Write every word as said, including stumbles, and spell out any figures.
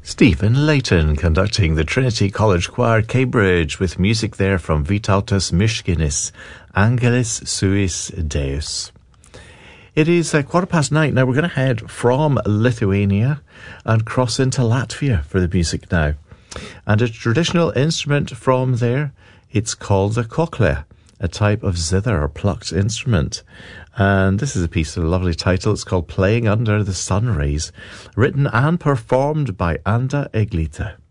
Stephen Layton conducting the Trinity College Choir, Cambridge, with music there from Vytautas Miškinis, Angelis Suis Deus. It is a quarter past nine. Now we're going to head from Lithuania and cross into Latvia for the music now. And a traditional instrument from there, it's called the kokle, a type of zither or plucked instrument. And this is a piece with a lovely title. It's called Playing Under the Sun Rays, written and performed by Anda Eglita.